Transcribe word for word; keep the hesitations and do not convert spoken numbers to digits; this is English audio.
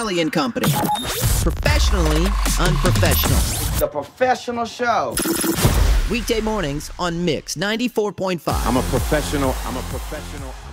Kelly and Company. Professionally unprofessional. The professional show. Weekday mornings on Mix ninety-four point five. I'm a professional. I'm a professional.